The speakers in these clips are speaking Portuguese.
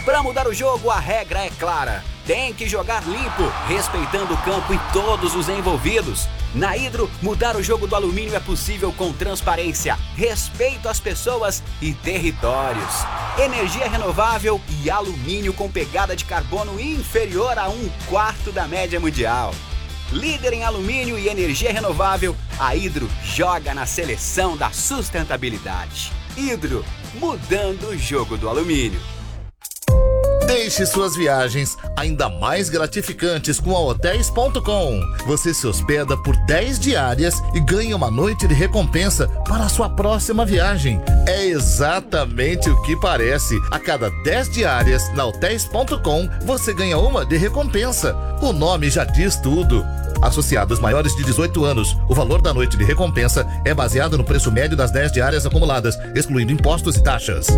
Para mudar o jogo, a regra é clara. Tem que jogar limpo, respeitando o campo e todos os envolvidos. Na Hidro, mudar o jogo do alumínio é possível com transparência, respeito às pessoas e territórios. Energia renovável e alumínio com pegada de carbono inferior a 1/4 da média mundial. Líder em alumínio e energia renovável, a Hidro joga na seleção da sustentabilidade. Hidro, mudando o jogo do alumínio. Deixe suas viagens ainda mais gratificantes com a Hotels.com. Você se hospeda por 10 diárias e ganha uma noite de recompensa para a sua próxima viagem. É exatamente o que parece. A cada 10 diárias na Hotels.com, você ganha uma de recompensa. O nome já diz tudo. Associados maiores de 18 anos, o valor da noite de recompensa é baseado no preço médio das 10 diárias acumuladas, excluindo impostos e taxas.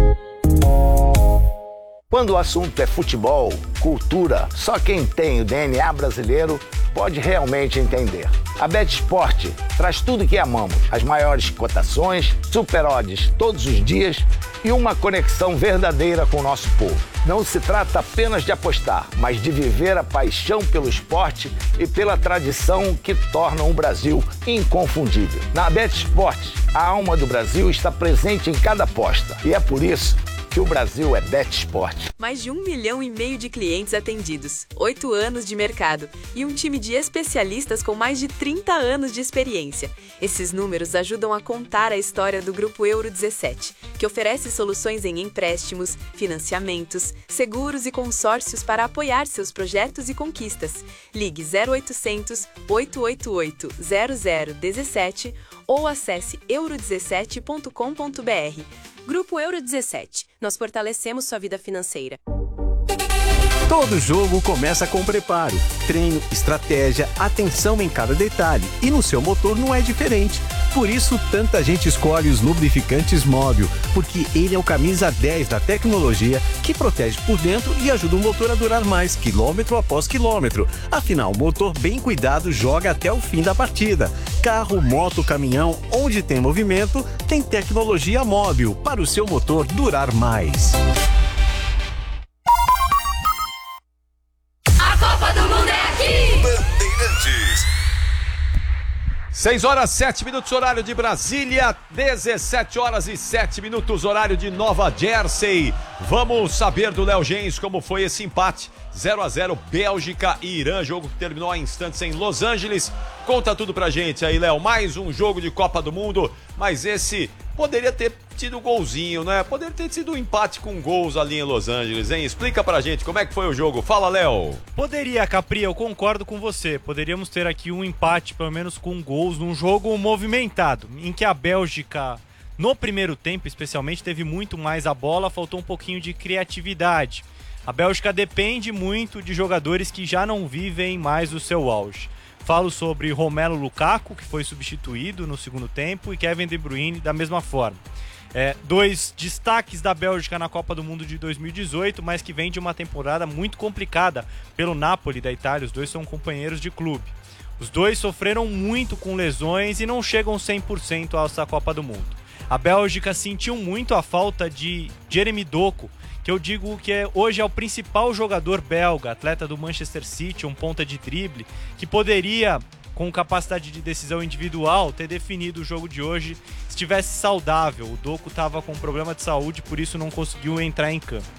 Quando o assunto é futebol, cultura, só quem tem o DNA brasileiro pode realmente entender. A BetSport traz tudo que amamos, as maiores cotações, super odds todos os dias e uma conexão verdadeira com o nosso povo. Não se trata apenas de apostar, mas de viver a paixão pelo esporte e pela tradição que tornam o Brasil inconfundível. Na BetSport, a alma do Brasil está presente em cada aposta e é por isso que o Brasil é BetSport. Mais de 1,5 milhão de clientes atendidos, 8 anos de mercado e um time de especialistas com mais de 30 anos de experiência. Esses números ajudam a contar a história do Grupo Euro 17, que oferece soluções em empréstimos, financiamentos, seguros e consórcios para apoiar seus projetos e conquistas. Ligue 0800 888 0017 ou acesse euro17.com.br. Grupo Euro 17. Nós fortalecemos sua vida financeira. Todo jogo começa com preparo, treino, estratégia, atenção em cada detalhe. E no seu motor não é diferente. Por isso, tanta gente escolhe os lubrificantes Móbil, porque ele é o camisa 10 da tecnologia que protege por dentro e ajuda o motor a durar mais, quilômetro após quilômetro. Afinal, o motor bem cuidado joga até o fim da partida. Carro, moto, caminhão, onde tem movimento, tem tecnologia Móbil para o seu motor durar mais. 6 horas 7 minutos, horário de Brasília, 17 horas e 7 minutos, horário de Nova Jersey. Vamos saber do Léo Gens como foi esse empate. 0-0, Bélgica e Irã, jogo que terminou há instantes em Los Angeles. Conta tudo pra gente aí, Léo. Mais um jogo de Copa do Mundo, mas esse poderia ter tido golzinho, né? Poderia ter sido um empate com gols ali em Los Angeles, hein? Explica pra gente como é que foi o jogo. Fala, Léo. Poderia, Capri, eu concordo com você. Poderíamos ter aqui um empate, pelo menos com gols, num jogo movimentado, em que a Bélgica, no primeiro tempo especialmente, teve muito mais a bola, faltou um pouquinho de criatividade. A Bélgica depende muito de jogadores que já não vivem mais o seu auge. Falo sobre Romelu Lukaku, que foi substituído no segundo tempo, e Kevin De Bruyne da mesma forma. Dois destaques da Bélgica na Copa do Mundo de 2018, mas que vem de uma temporada muito complicada pelo Napoli da Itália. Os dois são companheiros de clube. Os dois sofreram muito com lesões e não chegam 100% a essa Copa do Mundo. A Bélgica sentiu muito a falta de Jeremy Doku, que eu digo que hoje é o principal jogador belga, atleta do Manchester City, um ponta de drible, que poderia, com capacidade de decisão individual, ter definido o jogo de hoje se estivesse saudável. O Doku estava com problema de saúde, por isso não conseguiu entrar em campo.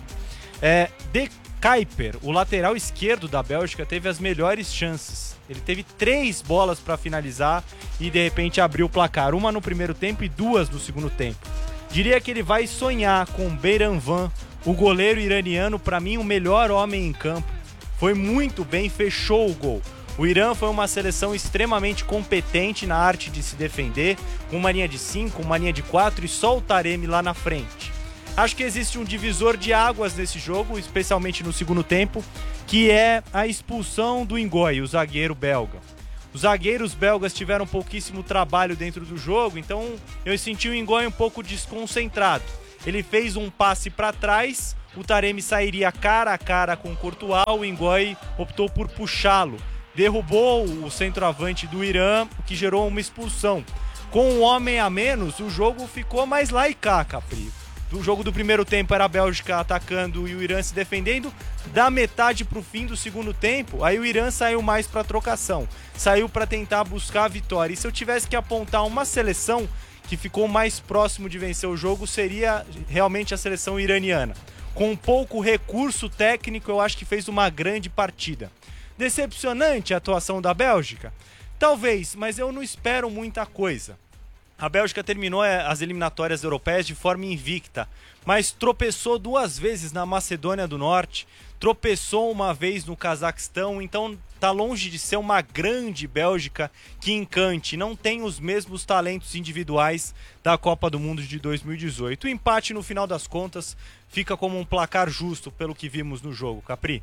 De Kuyper, o lateral esquerdo da Bélgica, teve as melhores chances. Ele teve 3 bolas para finalizar e de repente abriu o placar, uma no primeiro tempo e 2 no segundo tempo. Diria que ele vai sonhar com Beiranvand, o goleiro iraniano, para mim o melhor homem em campo. Foi muito bem, fechou o gol. O Irã foi uma seleção extremamente competente na arte de se defender, com uma linha de 5, uma linha de 4 e só o Taremi lá na frente. Acho que existe um divisor de águas nesse jogo, especialmente no segundo tempo, que é a expulsão do Ngoy, o zagueiro belga. Os zagueiros belgas tiveram pouquíssimo trabalho dentro do jogo, então eu senti o Ngoy um pouco desconcentrado. Ele fez um passe para trás, o Taremi sairia cara a cara com o Courtois, o Ngoy optou por puxá-lo. Derrubou o centroavante do Irã, o que gerou uma expulsão. Com um homem a menos, o jogo ficou mais lá e cá, Capri. O jogo do primeiro tempo era a Bélgica atacando e o Irã se defendendo. Da metade pro fim do segundo tempo, aí o Irã saiu mais pra trocação. Saiu pra tentar buscar a vitória. E se eu tivesse que apontar uma seleção que ficou mais próximo de vencer o jogo, seria realmente a seleção iraniana. Com pouco recurso técnico, eu acho que fez uma grande partida. Decepcionante a atuação da Bélgica? Talvez, mas eu não espero muita coisa. A Bélgica terminou as eliminatórias europeias de forma invicta, mas tropeçou 2 vezes na Macedônia do Norte, tropeçou uma vez no Cazaquistão, então tá longe de ser uma grande Bélgica que encante, não tem os mesmos talentos individuais da Copa do Mundo de 2018. O empate, no final das contas, fica como um placar justo pelo que vimos no jogo, Capri.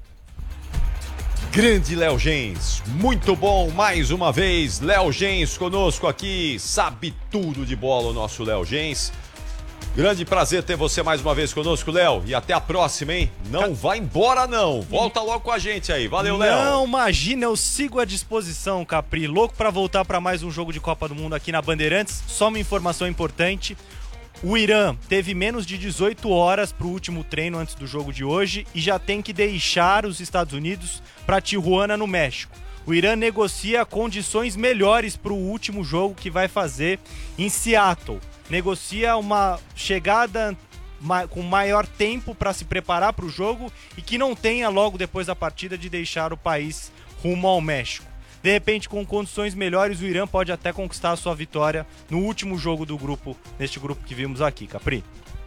Grande Léo Gens, muito bom mais uma vez, Léo Gens conosco aqui, sabe tudo de bola o nosso Léo Gens. Grande prazer ter você mais uma vez conosco, Léo, e até a próxima, hein? Não vai embora não, volta logo com a gente aí, valeu, Léo. Não, imagina, eu sigo à disposição, Capri, louco pra voltar pra mais um jogo de Copa do Mundo aqui na Bandeirantes. Só uma informação importante: o Irã teve menos de 18 horas para o último treino antes do jogo de hoje e já tem que deixar os Estados Unidos para Tijuana, no México. O Irã negocia condições melhores para o último jogo que vai fazer em Seattle. Negocia uma chegada com maior tempo para se preparar para o jogo e que não tenha logo depois da partida de deixar o país rumo ao México. De repente, com condições melhores, o Irã pode até conquistar a sua vitória no último jogo do grupo, neste grupo que vimos aqui, Capri.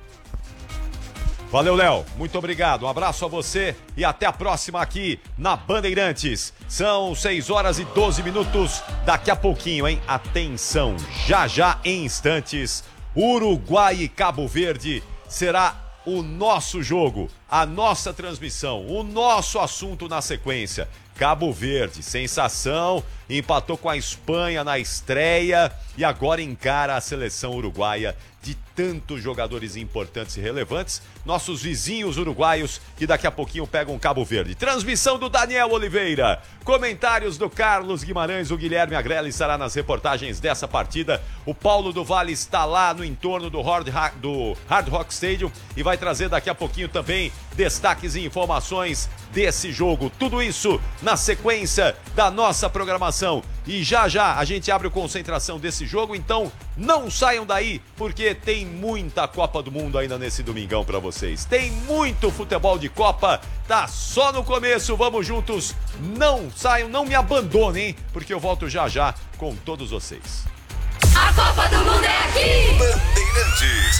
Valeu, Léo. Muito obrigado. Um abraço a você e até a próxima aqui na Bandeirantes. São 6 horas e 12 minutos. Daqui a pouquinho, hein? Atenção, já em instantes, Uruguai e Cabo Verde será o nosso jogo, a nossa transmissão, o nosso assunto na sequência. Cabo Verde, sensação, empatou com a Espanha na estreia e agora encara a seleção uruguaia de tantos jogadores importantes e relevantes, nossos vizinhos uruguaios que daqui a pouquinho pegam Cabo Verde. Transmissão do Daniel Oliveira, comentários do Carlos Guimarães, o Guilherme Agrelli estará nas reportagens dessa partida, o Paulo do Vale está lá no entorno do Hard Rock Stadium e vai trazer daqui a pouquinho também destaques e informações desse jogo. Tudo isso na sequência da nossa programação. E já a gente abre o concentração desse jogo, então não saiam daí, porque tem muita Copa do Mundo ainda nesse domingão pra vocês. Tem muito futebol de Copa, tá só no começo, vamos juntos. Não saiam, não me abandonem, porque eu volto já com todos vocês. A Copa do Mundo é aqui! Bandeirantes.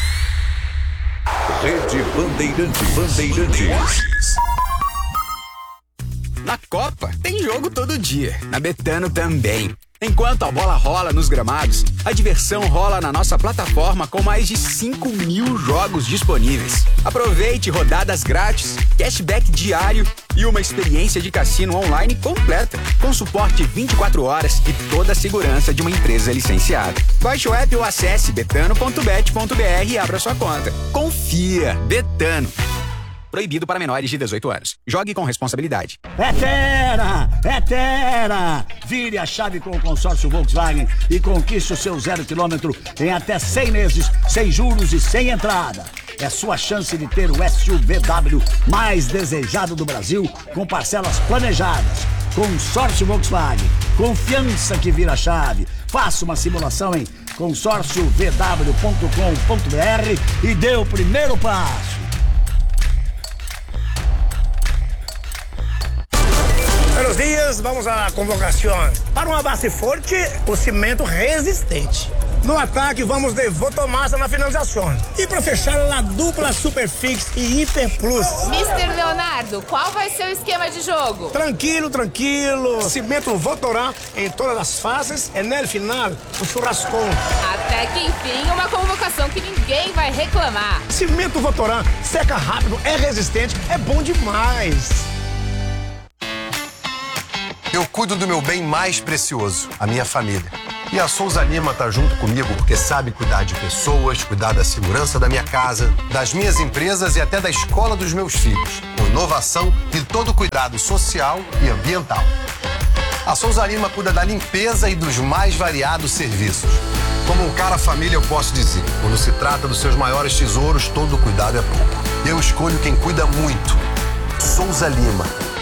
Rede Bandeirantes. Na Copa, tem jogo todo dia. Na Betano também. Enquanto a bola rola nos gramados, a diversão rola na nossa plataforma com mais de 5.000 jogos disponíveis. Aproveite rodadas grátis, cashback diário e uma experiência de cassino online completa, com suporte 24 horas e toda a segurança de uma empresa licenciada. Baixe o app ou acesse betano.bet.br e abra sua conta. Confia, Betano. Proibido para menores de 18 anos. Jogue com responsabilidade. É Terra! Vire a chave com o consórcio Volkswagen e conquiste o seu 0 km em até 100 meses, sem juros e sem entrada. É sua chance de ter o SUVW mais desejado do Brasil, com parcelas planejadas. Consórcio Volkswagen. Confiança que vira chave. Faça uma simulação em consórciovw.com.br e dê o primeiro passo. Buenos dias, vamos à convocação. Para uma base forte, o cimento resistente. No ataque, vamos de Votomassa na finalização. E para fechar, a dupla Superfix e Hiper Plus. Mr. Leonardo, qual vai ser o esquema de jogo? Tranquilo. Cimento Votorá em todas as fases e no final, o churrascão. Até que enfim, uma convocação que ninguém vai reclamar. Cimento Votorá, seca rápido, é resistente, é bom demais. Eu cuido do meu bem mais precioso, a minha família. E a Souza Lima tá junto comigo porque sabe cuidar de pessoas, cuidar da segurança da minha casa, das minhas empresas e até da escola dos meus filhos, com inovação e todo o cuidado social e ambiental. A Souza Lima cuida da limpeza e dos mais variados serviços. Como um cara família, eu posso dizer, quando se trata dos seus maiores tesouros, todo cuidado é pouco. Eu escolho quem cuida muito. Souza Lima.